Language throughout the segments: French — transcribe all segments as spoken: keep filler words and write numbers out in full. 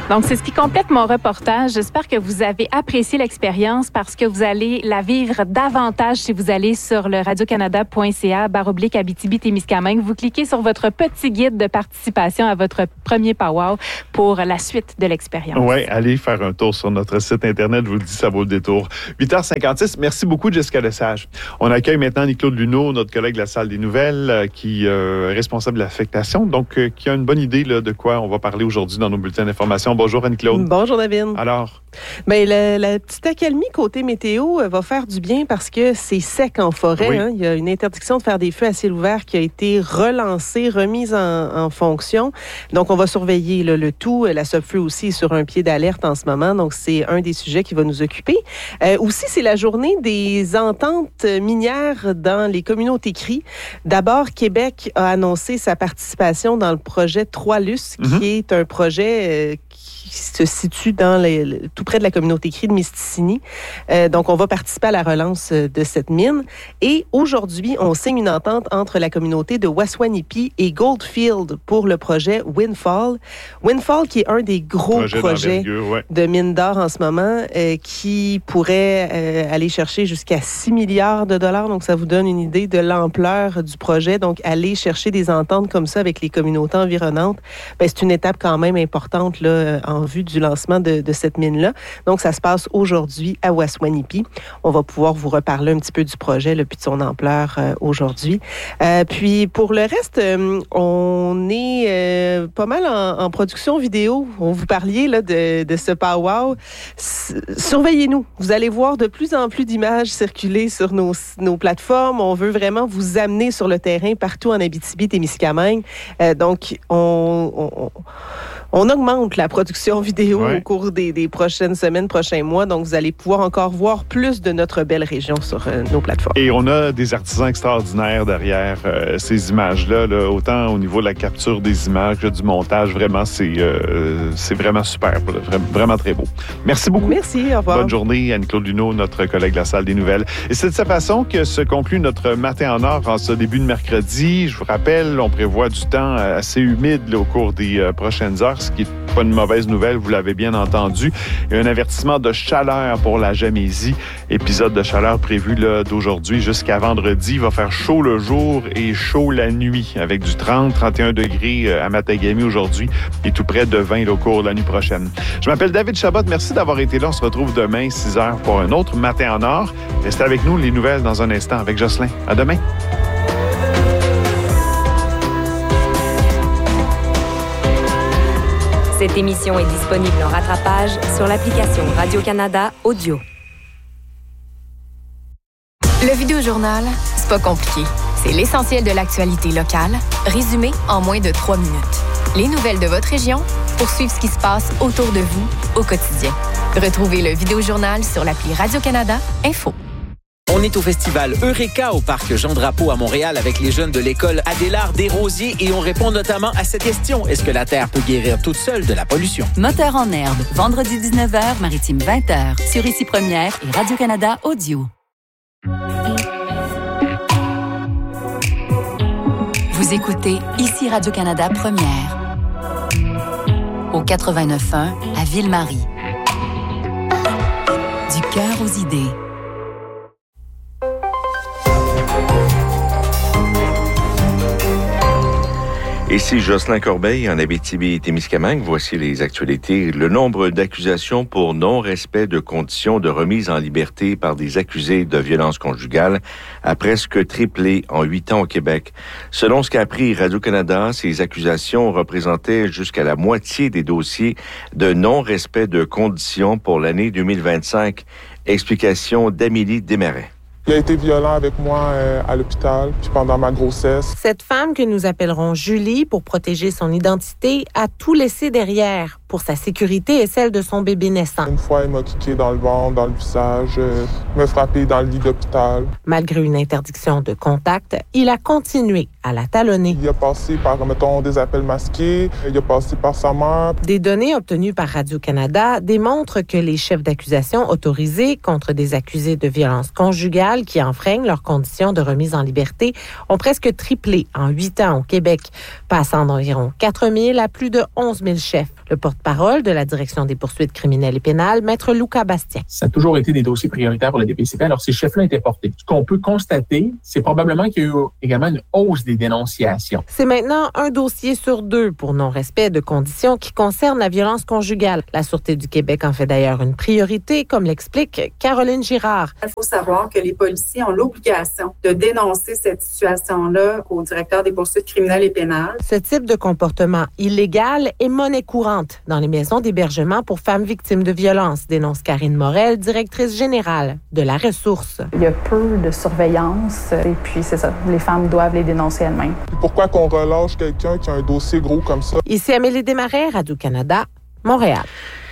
Donc, c'est ce qui complète mon reportage. J'espère que vous avez apprécié l'expérience parce que vous allez la vivre davantage si vous allez sur le radio-canada point c a barre oblique Abitibi-Témiscamingue. Vous cliquez sur votre petit guide de participation à votre premier powwow pour la suite de l'expérience. Oui, allez faire un tour sur notre site Internet. Je vous le dis, ça vaut le détour. huit heures cinquante-six. Merci beaucoup, Jessica Lesage. On accueille maintenant Annie-Claude Luneau, notre collègue de la salle des nouvelles, euh, qui euh, est responsable de l'affectation, donc euh, qui a une bonne idée là, de quoi on va parler aujourd'hui dans nos bulletins d'information. Bonjour, Annie-Claude. Bonjour, David. Alors? Bien, la, la petite accalmie côté météo va faire du bien parce que c'est sec en forêt. Oui. Hein. Il y a une interdiction de faire des feux à ciel ouvert qui a été relancée, remise en, en fonction. Donc, on va surveiller là, le tout. La Sopfeu aussi est sur un pied d'alerte en ce moment. Donc, c'est un des sujets qui va nous occuper. Euh, aussi, c'est la journée des ententes minières dans les communautés cris. D'abord, Québec a annoncé sa participation dans le projet trois Luce, qui mm-hmm. est un projet euh, qui se situe dans les, le, tout près de la communauté cris de Misticini. Euh, donc, on va participer à la relance de cette mine. Et aujourd'hui, on signe une entente entre la communauté de Waswanipi et Goldfield pour le projet Windfall. Windfall, qui est un des gros projet projets ouais. de mine d'or en ce moment, euh, qui pourrait euh, aller chercher jusqu'à six milliards de dollars. Donc, ça vous donne une idée de l'ampleur du projet. Donc, aller chercher des ententes comme ça avec les communautés environnantes, bien, c'est une étape quand même importante là, en vue du lancement de, de cette mine-là. Donc, ça se passe aujourd'hui à Waswanipi. On va pouvoir vous reparler un petit peu du projet, là, puis de son ampleur euh, aujourd'hui. Euh, puis, pour le reste, euh, on est euh, pas mal en, en production vidéo. On vous parliez là, de, de ce powwow. S- surveillez-nous. Vous allez voir de plus en plus d'images circuler sur nos, nos plateformes. On veut vraiment vous amener sur le terrain partout en Abitibi-Témiscamingue. Euh, donc, on, on, on augmente la production vidéo ouais. au cours des, des prochaines semaines, prochains mois. Donc, vous allez pouvoir encore voir plus de notre belle région sur euh, nos plateformes. Et on a des artisans extraordinaires derrière euh, ces images-là, là, autant au niveau de la capture des images, là, du montage. Vraiment, c'est, euh, c'est vraiment super. Là, vraiment très beau. Merci beaucoup. Merci, au revoir. Bonne journée, Annie-Claude Luneau, notre collègue de la salle des nouvelles. Et c'est de cette façon que se conclut notre matin en or en ce début de mercredi. Je vous rappelle, on prévoit du temps assez humide là, au cours des euh, prochaines heures, ce qui n'est pas une mauvaise nouvelle, vous l'avez bien entendu. Il y a un avertissement de chaleur pour la Gamésie. Épisode de chaleur prévu là, d'aujourd'hui jusqu'à vendredi. Il va faire chaud le jour et chaud la nuit avec du trente à trente et un degrés à Matagami aujourd'hui et tout près de vingt là, au cours de la nuit prochaine. Je m'appelle David Chabot. Merci d'avoir été là. On se retrouve demain, six heures, pour un autre matin en or. Restez avec nous. Les nouvelles dans un instant avec Jocelyn. À demain. Cette émission est disponible en rattrapage sur l'application Radio-Canada Audio. Le Vidéojournal, c'est pas compliqué. C'est l'essentiel de l'actualité locale, résumé en moins de trois minutes. Les nouvelles de votre région pour suivre ce qui se passe autour de vous au quotidien. Retrouvez le Vidéojournal sur l'appli Radio-Canada Info. On est au festival Eureka au parc Jean-Drapeau à Montréal avec les jeunes de l'école Adélard Desrosiers et on répond notamment à cette question. Est-ce que la Terre peut guérir toute seule de la pollution? Moteur en herbe, vendredi dix-neuf heures, Maritime vingt heures, sur Ici Première et Radio-Canada Audio. Vous écoutez Ici Radio-Canada Première au quatre-vingt-neuf point un à Ville-Marie. Du cœur aux idées. Ici Jocelyn Corbeil, en Abitibi-Témiscamingue. Voici les actualités. Le nombre d'accusations pour non-respect de conditions de remise en liberté par des accusés de violences conjugales a presque triplé en huit ans au Québec. Selon ce qu'a appris Radio-Canada, ces accusations représentaient jusqu'à la moitié des dossiers de non-respect de conditions pour l'année deux mille vingt-cinq. Explication d'Amélie Desmarais. Il a été violent avec moi euh, à l'hôpital, puis pendant ma grossesse. Cette femme que nous appellerons Julie, pour protéger son identité, a tout laissé derrière pour sa sécurité et celle de son bébé naissant. Une fois, il m'a kické dans le ventre, dans le visage, euh, me frappé dans le lit d'hôpital. Malgré une interdiction de contact, il a continué à la talonner. Il a passé par, mettons, des appels masqués, il a passé par sa mère. Des données obtenues par Radio-Canada démontrent que les chefs d'accusation autorisés contre des accusés de violences conjugales qui enfreignent leurs conditions de remise en liberté ont presque triplé en huit ans au Québec, passant d'environ quatre mille à plus de onze mille chefs. Le porte porte-parole de la Direction des poursuites criminelles et pénales, Maître Luca Bastien. Ça a toujours été des dossiers prioritaires pour le D P C P. Alors, ces chiffres-là étaient portés. Ce qu'on peut constater, c'est probablement qu'il y a eu également une hausse des dénonciations. C'est maintenant un dossier sur deux pour non-respect de conditions qui concernent la violence conjugale. La Sûreté du Québec en fait d'ailleurs une priorité, comme l'explique Caroline Girard. Il faut savoir que les policiers ont l'obligation de dénoncer cette situation-là au directeur des poursuites criminelles et pénales. Ce type de comportement illégal est monnaie courante dans les maisons d'hébergement pour femmes victimes de violences, dénonce Karine Morel, directrice générale de la ressource. Il y a peu de surveillance et puis c'est ça, les femmes doivent les dénoncer elles-mêmes. Pourquoi qu'on relâche quelqu'un qui a un dossier gros comme ça? Ici Amélie Desmarais, Radio-Canada, Montréal.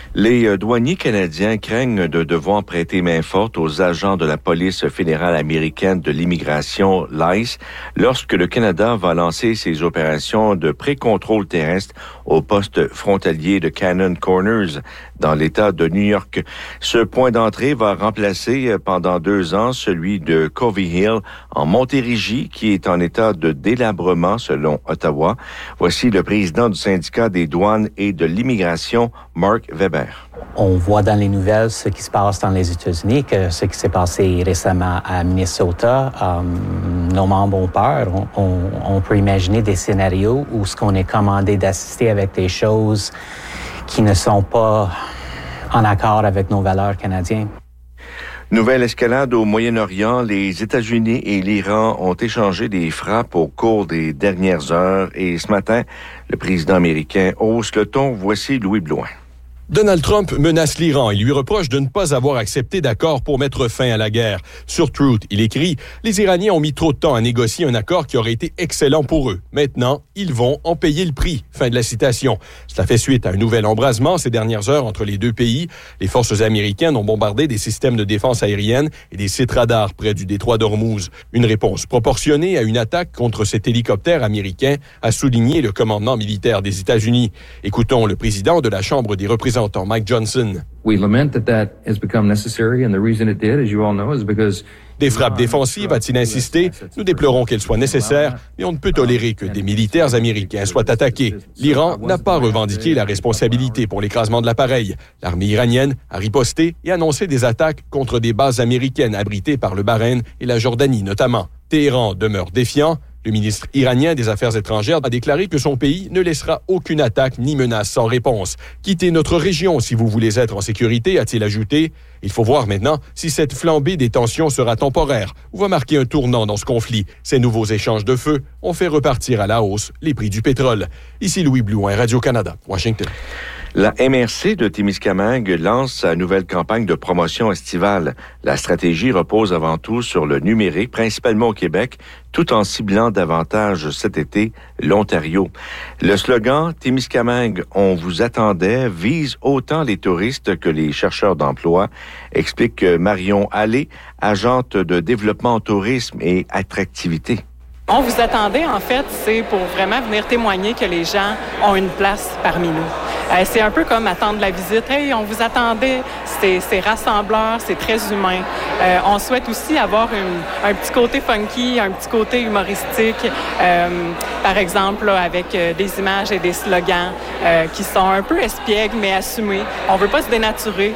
Les douaniers canadiens craignent de devoir prêter main forte aux agents de la police fédérale américaine de l'immigration, l'I C E, lorsque le Canada va lancer ses opérations de pré-contrôle terrestre au poste frontalier de Cannon Corners dans l'État de New York. Ce point d'entrée va remplacer pendant deux ans celui de Covey Hill en Montérégie, qui est en état de délabrement selon Ottawa. Voici le président du syndicat des douanes et de l'immigration, Mark Weber. On voit dans les nouvelles ce qui se passe dans les États-Unis, que ce qui s'est passé récemment à Minnesota. Um, nos membres ont peur. On, on, on peut imaginer des scénarios où ce qu'on est commandé d'assister avec des choses qui ne sont pas en accord avec nos valeurs canadiennes. Nouvelle escalade au Moyen-Orient. Les États-Unis et l'Iran ont échangé des frappes au cours des dernières heures et ce matin, le président américain hausse le ton. Voici Louis Blouin. Donald Trump menace l'Iran et lui reproche de ne pas avoir accepté d'accord pour mettre fin à la guerre. Sur Truth, il écrit « Les Iraniens ont mis trop de temps à négocier un accord qui aurait été excellent pour eux. Maintenant, ils vont en payer le prix. » Fin de la citation. Cela fait suite à un nouvel embrasement ces dernières heures entre les deux pays. Les forces américaines ont bombardé des systèmes de défense aérienne et des sites radars près du détroit d'Ormuz. Une réponse proportionnée à une attaque contre cet hélicoptère américain, a souligné le commandement militaire des États-Unis. Écoutons le président de la Chambre des représentants, Mike Johnson. We lament that that has become necessary, and the reason it did, as you all know, is because Des frappes défensives, a-t-il insisté? Nous déplorons qu'elles soient nécessaires, mais on ne peut tolérer que des militaires américains soient attaqués. L'Iran n'a pas revendiqué la responsabilité pour l'écrasement de l'appareil. L'armée iranienne a riposté et annoncé des attaques contre des bases américaines abritées par le Bahreïn et la Jordanie notamment. Téhéran demeure défiant. Le ministre iranien des Affaires étrangères a déclaré que son pays ne laissera aucune attaque ni menace sans réponse. Quittez notre région si vous voulez être en sécurité, a-t-il ajouté. Il faut voir maintenant si cette flambée des tensions sera temporaire ou va marquer un tournant dans ce conflit. Ces nouveaux échanges de feu ont fait repartir à la hausse les prix du pétrole. Ici Louis Blouin, Radio-Canada, Washington. La M R C de Témiscamingue lance sa nouvelle campagne de promotion estivale. La stratégie repose avant tout sur le numérique, principalement au Québec, tout en ciblant davantage cet été l'Ontario. Le slogan « Témiscamingue, on vous attendait » vise autant les touristes que les chercheurs d'emploi, explique Marion Allé, agente de développement en tourisme et attractivité. On vous attendait, en fait, c'est pour vraiment venir témoigner que les gens ont une place parmi nous. Euh, c'est un peu comme attendre la visite. Hey, on vous attendait. C'est, c'est rassembleur, c'est très humain. Euh, on souhaite aussi avoir une, un petit côté funky, un petit côté humoristique. Euh, par exemple, là, avec euh, des images et des slogans euh, qui sont un peu espiègles, mais assumés. On veut pas se dénaturer.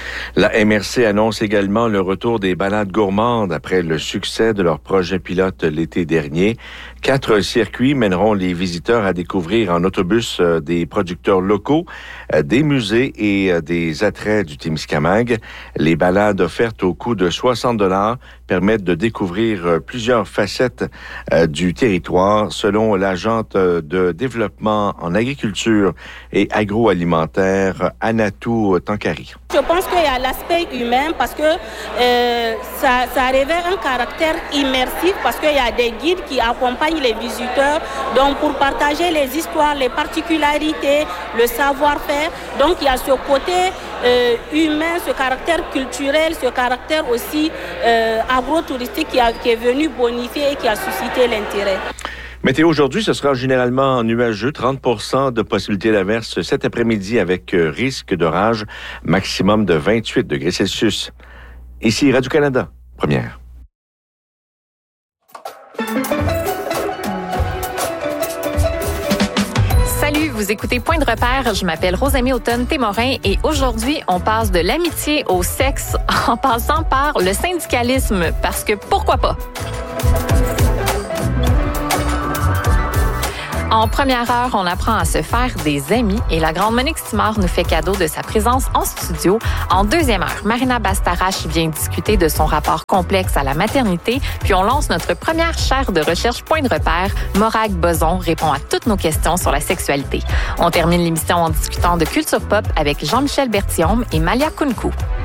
La M R C annonce également le retour des balades gourmandes après le succès de leur projet pilote l'été dernier. Quatre circuits mèneront les visiteurs à découvrir en autobus euh, des producteurs locaux, euh, des musées et euh, des attraits du Témiscamingue. Les balades offertes au coût de soixante dollars permettent de découvrir euh, plusieurs facettes euh, du territoire, selon l'agente de développement en agriculture et agroalimentaire, Anatou Tankari. Je pense qu'il y a l'aspect humain parce que euh, ça, ça révèle un caractère immersif parce qu'il y a des guides qui accompagnent les visiteurs donc pour partager les histoires, les particularités, le savoir-faire. Donc il y a ce côté euh, humain, ce caractère culturel, ce caractère aussi euh, agro-touristique qui, a, qui est venu bonifier et qui a suscité l'intérêt. Météo aujourd'hui, ce sera généralement nuageux, trente pour cent de possibilité d'averse cet après-midi avec risque d'orage, maximum de vingt-huit degrés Celsius. Ici Radio-Canada, première. vous écoutez Point de repère. Je m'appelle Rosamie Automne-Témorin et aujourd'hui, on passe de l'amitié au sexe en passant par le syndicalisme, parce que pourquoi pas? En première heure, on apprend à se faire des amis et la grande Monique Simard nous fait cadeau de sa présence en studio. En deuxième heure, Marina Bastarache vient discuter de son rapport complexe à la maternité, puis on lance notre première chaire de recherche Point de repère. Morag Boson répond à toutes nos questions sur la sexualité. On termine l'émission en discutant de culture pop avec Jean-Michel Berthiaume et Malia Kounkou.